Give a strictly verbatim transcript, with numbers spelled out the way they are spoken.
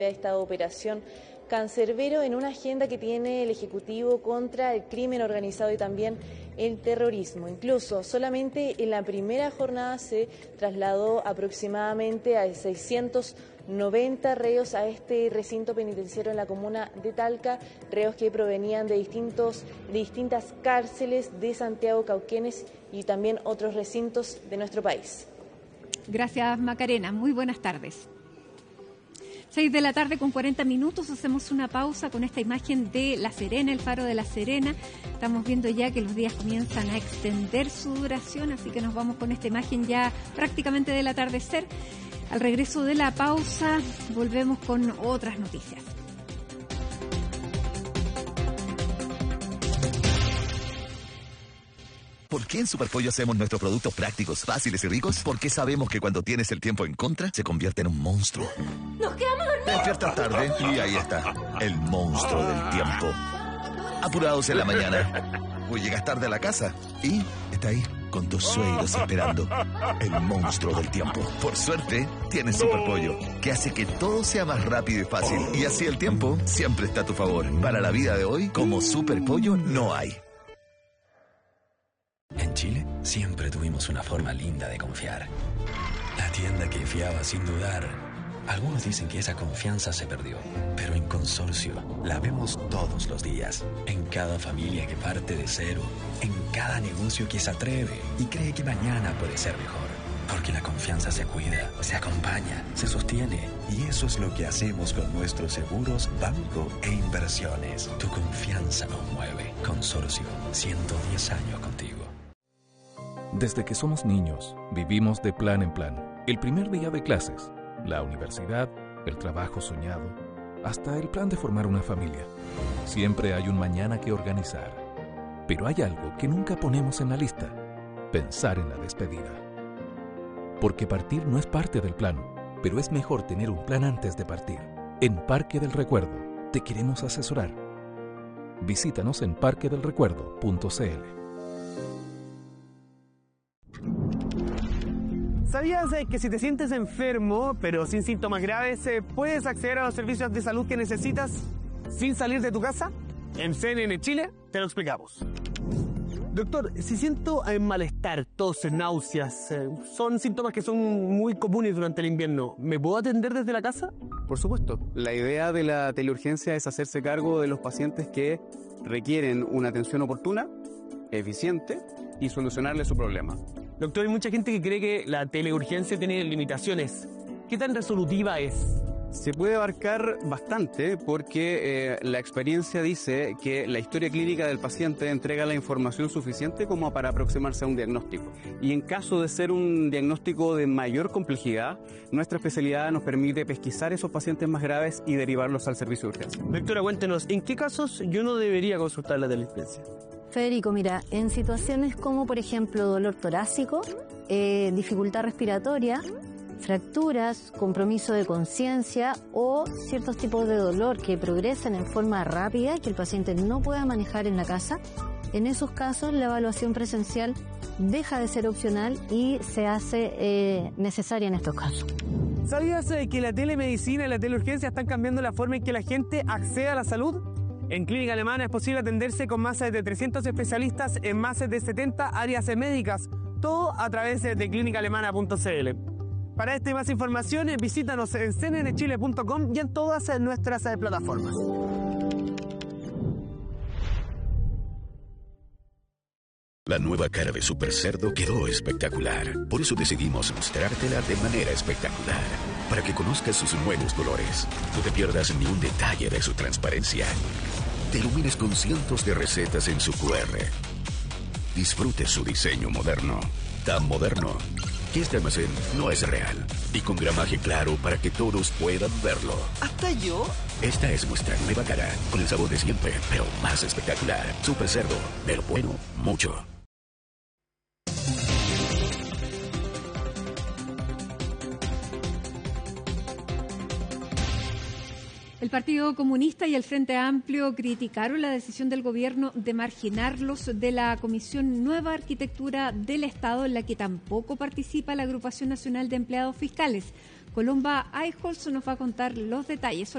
esta operación Cancerbero en una agenda que tiene el Ejecutivo contra el crimen organizado y también el terrorismo. Incluso solamente en la primera jornada se trasladó aproximadamente a seiscientos noventa reos a este recinto penitenciario en la comuna de Talca, reos que provenían de, distintos, de distintas cárceles de Santiago, Cauquenes y también otros recintos de nuestro país. Gracias, Macarena. Muy buenas tardes. Seis de la tarde con cuarenta minutos, hacemos una pausa con esta imagen de La Serena, el faro de La Serena. Estamos viendo ya que los días comienzan a extender su duración, así que nos vamos con esta imagen ya prácticamente del atardecer. Al regreso de la pausa, volvemos con otras noticias. ¿Por qué en Superpollo hacemos nuestros productos prácticos, fáciles y ricos? Porque sabemos que cuando tienes el tiempo en contra, se convierte en un monstruo. ¡Nos quedamos dormidos! Te despiertas tarde y ahí está, el monstruo del tiempo. Apurados en la mañana. O llegas tarde a la casa y está ahí, con tus suegros esperando. El monstruo del tiempo. Por suerte, tienes Superpollo, que hace que todo sea más rápido y fácil. Y así el tiempo siempre está a tu favor. Para la vida de hoy, como Superpollo no hay. En Chile siempre tuvimos una forma linda de confiar. La tienda que fiaba sin dudar. Algunos dicen que esa confianza se perdió, pero en Consorcio la vemos todos los días. En cada familia que parte de cero, en cada negocio que se atreve y cree que mañana puede ser mejor. Porque la confianza se cuida, se acompaña, se sostiene. Y eso es lo que hacemos con nuestros seguros, banco e inversiones. Tu confianza nos mueve. Consorcio, ciento diez años contigo. Desde que somos niños, vivimos de plan en plan. El primer día de clases, la universidad, el trabajo soñado, hasta el plan de formar una familia. Siempre hay un mañana que organizar. Pero hay algo que nunca ponemos en la lista: pensar en la despedida. Porque partir no es parte del plan, pero es mejor tener un plan antes de partir. En Parque del Recuerdo, te queremos asesorar. Visítanos en parque del recuerdo punto c l. ¿Sabías que si te sientes enfermo, pero sin síntomas graves, puedes acceder a los servicios de salud que necesitas sin salir de tu casa? En C N N Chile te lo explicamos. Doctor, si siento malestar, tos, náuseas, son síntomas que son muy comunes durante el invierno, ¿me puedo atender desde la casa? Por supuesto. La idea de la teleurgencia es hacerse cargo de los pacientes que requieren una atención oportuna, eficiente y solucionarle su problema. Doctor, hay mucha gente que cree que la teleurgencia tiene limitaciones. ¿Qué tan resolutiva es? Se puede abarcar bastante porque eh, la experiencia dice que la historia clínica del paciente entrega la información suficiente como para aproximarse a un diagnóstico. Y en caso de ser un diagnóstico de mayor complejidad, nuestra especialidad nos permite pesquisar esos pacientes más graves y derivarlos al servicio de urgencia. Doctora, cuéntenos, ¿en qué casos yo no debería consultar la teleurgencia? Federico, mira, en situaciones como por ejemplo dolor torácico, eh, dificultad respiratoria, fracturas, compromiso de conciencia o ciertos tipos de dolor que progresan en forma rápida y que el paciente no pueda manejar en la casa, en esos casos la evaluación presencial deja de ser opcional y se hace eh, necesaria en estos casos. ¿Sabías que la telemedicina y la teleurgencia están cambiando la forma en que la gente accede a la salud? En Clínica Alemana es posible atenderse con más de trescientos especialistas en más de setenta áreas médicas, todo a través de clínica alemana punto c l. Para esta y más información, visítanos en c n n chile punto com y en todas nuestras plataformas. La nueva cara de Super Cerdo quedó espectacular. Por eso decidimos mostrártela de manera espectacular. Para que conozcas sus nuevos colores. No te pierdas ni un detalle de su transparencia. Te ilumines con cientos de recetas en su cu erre. Disfrute su diseño moderno. Tan moderno que este almacén no es real. Y con gramaje claro para que todos puedan verlo. ¿Hasta yo? Esta es nuestra nueva cara. Con el sabor de siempre, pero más espectacular. Super Cerdo. De lo bueno, mucho. El Partido Comunista y el Frente Amplio criticaron la decisión del gobierno de marginarlos de la Comisión Nueva Arquitectura del Estado, en la que tampoco participa la Agrupación Nacional de Empleados Fiscales. Colomba Eichholz nos va a contar los detalles.